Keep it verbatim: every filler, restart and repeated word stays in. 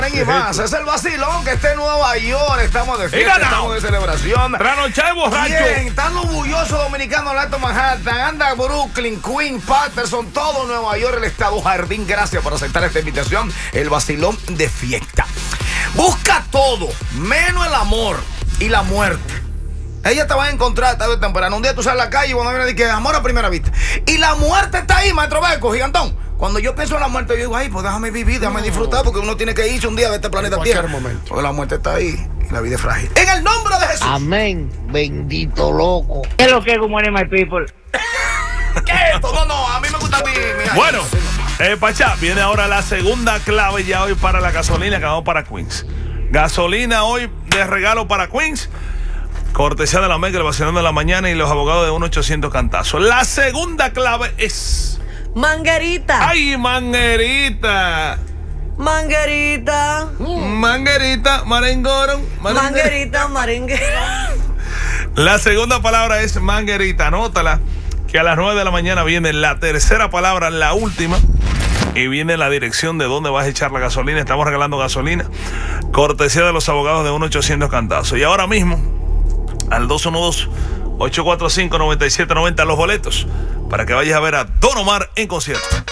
Y más, es el vacilón que está en Nueva York. Estamos de fiesta, estamos de celebración. Trasnochado y borracho. Bien, están los bullosos dominicanos, Alto Manhattan, anda Brooklyn, Queens, Patterson, todo Nueva York, el estado Jardín. Gracias por aceptar esta invitación. El vacilón de fiesta. Busca todo, menos el amor y la muerte. Ella te va a encontrar tarde o temprano. Un día tú sales a la calle y cuando viene dice amor a primera vista. Y la muerte está ahí, maestro Beco, gigantón. Cuando yo pienso en la muerte, yo digo, ay, pues déjame vivir, déjame no. disfrutar, porque uno tiene que irse un día de este planeta Tierra. Momento. Porque la muerte está ahí y la vida es frágil. En el nombre de Jesús. Amén, bendito loco. ¿Qué es lo que es como my people? ¿Qué es esto? No, no, a mí me gusta a mí. Mi bueno, eh, Pachá, viene ahora la segunda clave ya hoy para la gasolina que vamos para Queens. Gasolina hoy de regalo para Queens. Cortesía de la Mega, el vacilón de la mañana y los abogados de uno ochocientos cantazos. La segunda clave es... Manguerita. ¡Ay, manguerita! Manguerita. Manguerita, marengorón. Manguerita, marenguera. La segunda palabra es manguerita. Anótala, que a las nueve de la mañana viene la tercera palabra, la última. Y viene la dirección de dónde vas a echar la gasolina. Estamos regalando gasolina. Cortesía de los abogados de uno ochocientos cantazos. Y ahora mismo, al dos uno dos, ocho cuatro cinco, nueve siete nueve cero los boletos para que vayas a ver a Don Omar en concierto.